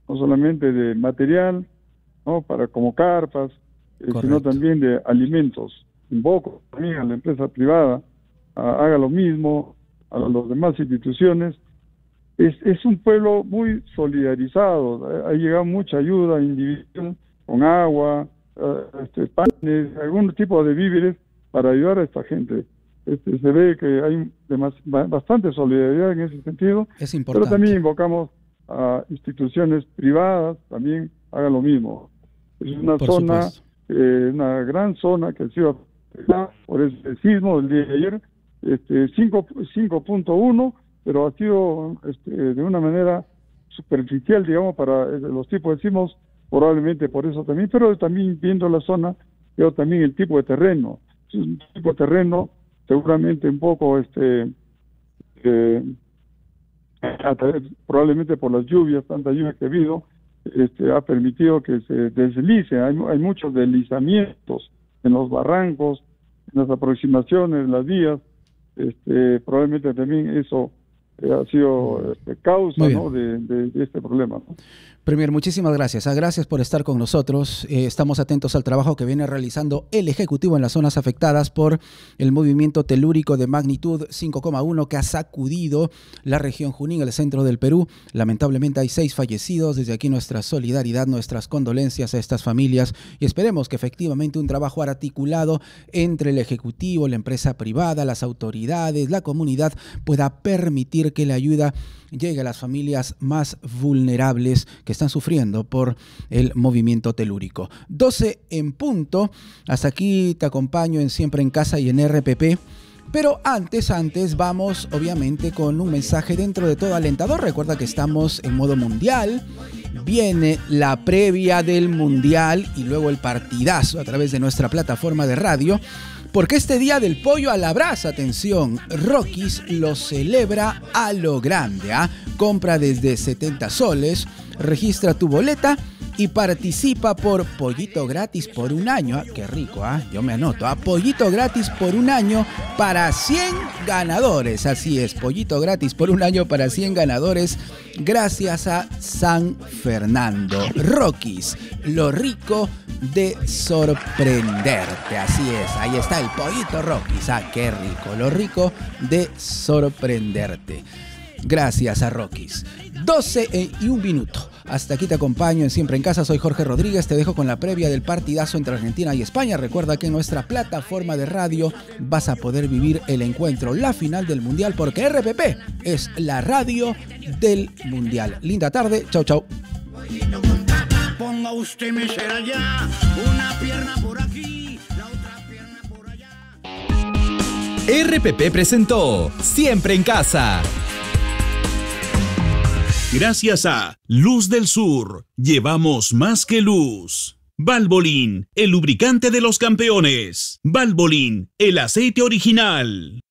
no solamente de material, ¿no? Para como carpas, sino también de alimentos. Invoco también a la empresa privada, haga lo mismo, a las demás instituciones. Es un pueblo muy solidarizado, ha llegado mucha ayuda individual, con agua, panes, algún tipo de víveres para ayudar a esta gente. Se ve que hay bastante solidaridad en ese sentido, es importante. Pero también invocamos a instituciones privadas, también hagan lo mismo. Es una zona, una gran zona que ha sido afectada por el sismo del día de ayer, 5.1, pero ha sido de una manera superficial, digamos, para los tipos de sismos, probablemente por eso también, pero también viendo la zona, veo también el tipo de terreno. Es un tipo de terreno seguramente un poco, probablemente por las lluvias, tanta lluvia que ha habido, ha permitido que se deslice. Hay muchos deslizamientos en los barrancos, en las aproximaciones, las vías. Probablemente también eso ha sido causa, ¿no? de este problema, ¿no? Premier, muchísimas gracias. Gracias por estar con nosotros. Estamos atentos al trabajo que viene realizando el Ejecutivo en las zonas afectadas por el movimiento telúrico de magnitud 5,1 que ha sacudido la región Junín, el centro del Perú. Lamentablemente hay 6 fallecidos. Desde aquí nuestra solidaridad, nuestras condolencias a estas familias y esperemos que efectivamente un trabajo articulado entre el Ejecutivo, la empresa privada, las autoridades, la comunidad pueda permitir que la ayuda llegue a las familias más vulnerables que están sufriendo por el movimiento telúrico. 12 en punto. Hasta aquí te acompaño en Siempre en Casa y en RPP. Pero antes vamos obviamente con un mensaje dentro de todo alentador. Recuerda que estamos en modo mundial. Viene la previa del mundial y luego el partidazo a través de nuestra plataforma de radio. Porque este día del pollo a la brasa, atención, Rockies lo celebra a lo grande, Compra desde 70 soles, registra tu boleta y participa por pollito gratis por un año. Qué rico, yo me anoto, pollito gratis por un año para 100 ganadores. Así es, pollito gratis por un año para 100 ganadores gracias a San Fernando. Rockies, lo rico de sorprenderte. Así es, ahí está el pollito Rockies. Qué rico, lo rico de sorprenderte. Gracias a Rockies. 12 y 1 minuto. Hasta aquí te acompaño en Siempre en Casa. Soy Jorge Rodríguez. Te dejo con la previa del partidazo entre Argentina y España. Recuerda que en nuestra plataforma de radio vas a poder vivir el encuentro, la final del Mundial, porque RPP es la radio del Mundial. Linda tarde. Chau, chau. Ponga usted mesera ya, una pierna por aquí, la otra pierna por allá. RPP presentó Siempre en Casa. Gracias a Luz del Sur, llevamos más que luz. Valvoline, el lubricante de los campeones. Valvoline, el aceite original.